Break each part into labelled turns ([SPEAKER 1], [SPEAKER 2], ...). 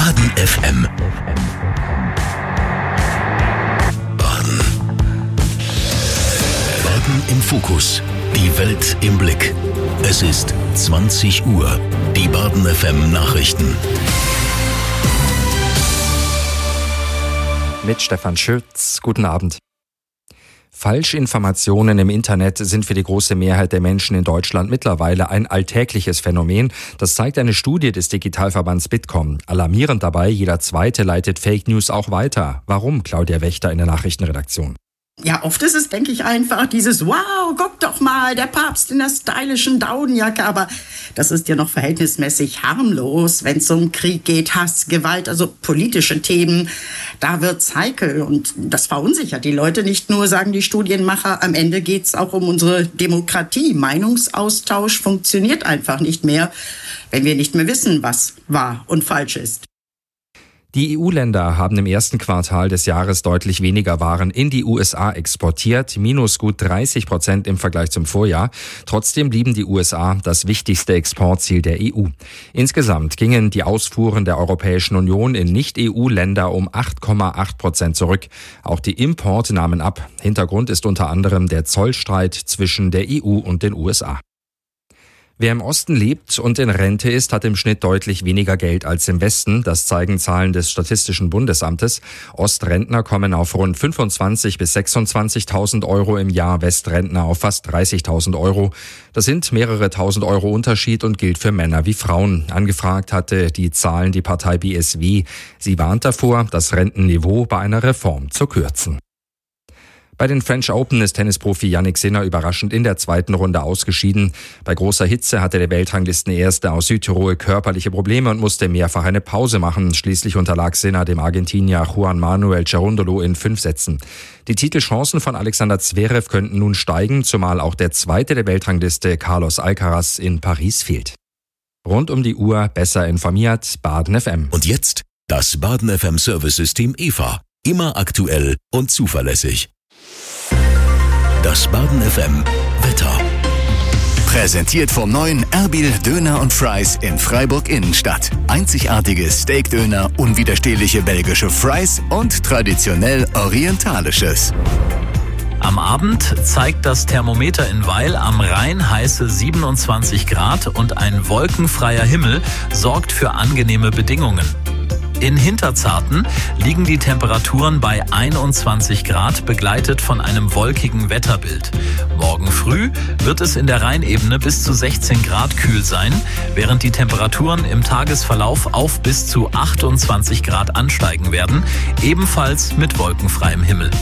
[SPEAKER 1] Baden FM. Baden. Baden im Fokus. Die Welt im Blick. Es ist 20 Uhr. Die Baden FM Nachrichten.
[SPEAKER 2] Mit Stefan Schütz. Guten Abend. Falschinformationen im Internet sind für die große Mehrheit der Menschen in Deutschland mittlerweile ein alltägliches Phänomen. Das zeigt eine Studie des Digitalverbands Bitkom. Alarmierend dabei, jeder Zweite leitet Fake News auch weiter. Warum? Claudia Wächter in der Nachrichtenredaktion.
[SPEAKER 3] Ja, oft ist es, denke ich, einfach dieses wow, guck doch mal, der Papst in der stylischen Daunenjacke. Aber das ist ja noch verhältnismäßig harmlos, wenn es um Krieg geht, Hass, Gewalt, also politische Themen. Da wird's heikel und das verunsichert die Leute. Nicht nur, sagen die Studienmacher, am Ende geht's auch um unsere Demokratie. Meinungsaustausch funktioniert einfach nicht mehr, wenn wir nicht mehr wissen, was wahr und falsch ist.
[SPEAKER 2] Die EU-Länder haben im ersten Quartal des Jahres deutlich weniger Waren in die USA exportiert, minus gut 30% im Vergleich zum Vorjahr. Trotzdem blieben die USA das wichtigste Exportziel der EU. Insgesamt gingen die Ausfuhren der Europäischen Union in Nicht-EU-Länder um 8,8% zurück. Auch die Importe nahmen ab. Hintergrund ist unter anderem der Zollstreit zwischen der EU und den USA. Wer im Osten lebt und in Rente ist, hat im Schnitt deutlich weniger Geld als im Westen. Das zeigen Zahlen des Statistischen Bundesamtes. Ostrentner kommen auf rund 25.000 bis 26.000 Euro im Jahr, Westrentner auf fast 30.000 Euro. Das sind mehrere tausend Euro Unterschied und gilt für Männer wie Frauen. Angefragt hatte die Zahlen die Partei BSW. Sie warnt davor, das Rentenniveau bei einer Reform zu kürzen. Bei den French Open ist Tennisprofi Jannik Sinner überraschend in der zweiten Runde ausgeschieden. Bei großer Hitze hatte der Weltranglistenerste aus Südtirol körperliche Probleme und musste mehrfach eine Pause machen. Schließlich unterlag Sinner dem Argentinier Juan Manuel Cerúndolo in 5 Sätzen. Die Titelchancen von Alexander Zverev könnten nun steigen, zumal auch der Zweite der Weltrangliste Carlos Alcaraz in Paris fehlt. Rund um die Uhr besser informiert, Baden FM.
[SPEAKER 1] Und jetzt das Baden FM Service-System EVA. Immer aktuell und zuverlässig. Das Baden FM Wetter.
[SPEAKER 4] Präsentiert vom neuen Erbil Döner und Fries in Freiburg Innenstadt. Einzigartige Steakdöner, unwiderstehliche belgische Fries und traditionell orientalisches.
[SPEAKER 5] Am Abend zeigt das Thermometer in Weil am Rhein heiße 27 Grad und ein wolkenfreier Himmel sorgt für angenehme Bedingungen. In Hinterzarten liegen die Temperaturen bei 21 Grad, begleitet von einem wolkigen Wetterbild. Morgen früh wird es in der Rheinebene bis zu 16 Grad kühl sein, während die Temperaturen im Tagesverlauf auf bis zu 28 Grad ansteigen werden, ebenfalls mit wolkenfreiem Himmel.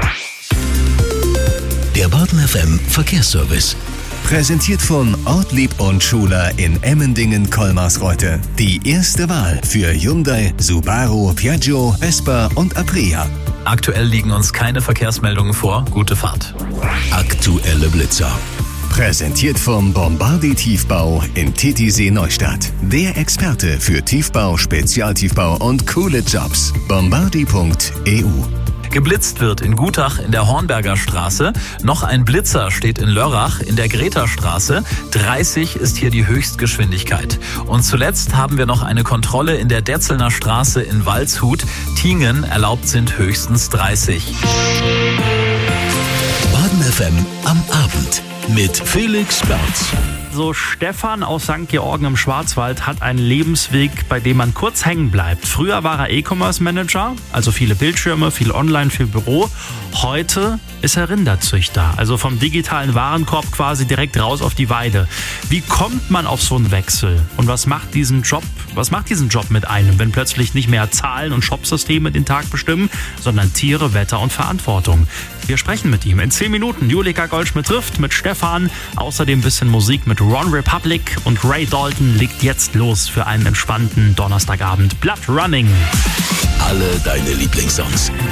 [SPEAKER 1] Der Baden FM Verkehrsservice.
[SPEAKER 4] Präsentiert von Ortlieb und Schuler in Emmendingen-Kolmarsreuth. Die erste Wahl für Hyundai, Subaru, Piaggio, Vespa und Aprilia.
[SPEAKER 5] Aktuell liegen uns keine Verkehrsmeldungen vor. Gute Fahrt.
[SPEAKER 1] Aktuelle Blitzer.
[SPEAKER 4] Präsentiert vom Bombardi Tiefbau in Titisee Neustadt. Der Experte für Tiefbau, Spezialtiefbau und coole Jobs. Bombardi.eu.
[SPEAKER 5] Geblitzt wird in Gutach in der Hornberger Straße. Noch ein Blitzer steht in Lörrach in der Greta-Straße. 30 ist hier die Höchstgeschwindigkeit. Und zuletzt haben wir noch eine Kontrolle in der Detzelner Straße in Waldshut. Tingen erlaubt sind höchstens 30.
[SPEAKER 1] Baden FM am Abend mit Felix Berz.
[SPEAKER 6] So, Stefan aus St. Georgen im Schwarzwald hat einen Lebensweg, bei dem man kurz hängen bleibt. Früher war er E-Commerce-Manager, also viele Bildschirme, viel online, viel Büro. Heute ist er Rinderzüchter, also vom digitalen Warenkorb quasi direkt raus auf die Weide. Wie kommt man auf so einen Wechsel? Und was macht diesen Job mit einem, wenn plötzlich nicht mehr Zahlen und Shopsysteme den Tag bestimmen, sondern Tiere, Wetter und Verantwortung? Wir sprechen mit ihm in 10 Minuten. Julika Goldschmidt trifft mit Stefan. Außerdem ein bisschen Musik mit Ron Republic und Ray Dalton legt jetzt los für einen entspannten Donnerstagabend. Blood Running.
[SPEAKER 1] Alle deine Lieblingssongs.